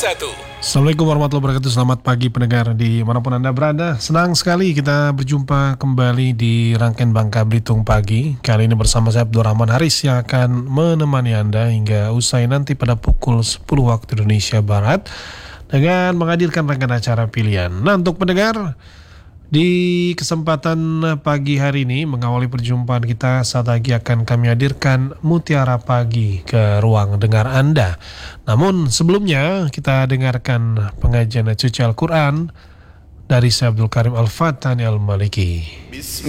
Assalamualaikum warahmatullahi wabarakatuh. Selamat pagi pendengar di manapun Anda berada. Senang sekali kita berjumpa kembali di rangkaian Bangka Belitung Pagi. Kali ini bersama saya Abdurrahman Haris yang akan menemani Anda hingga usai nanti pada pukul 10 waktu Indonesia Barat dengan menghadirkan rangkaian acara pilihan. Nah, untuk pendengar, di kesempatan pagi hari ini mengawali perjumpaan kita, saat lagi akan kami hadirkan Mutiara Pagi ke ruang dengar Anda. Namun sebelumnya kita dengarkan pengajian suci Al-Quran dari Syekh Abdul Karim Al-Fatani Al-Maliki.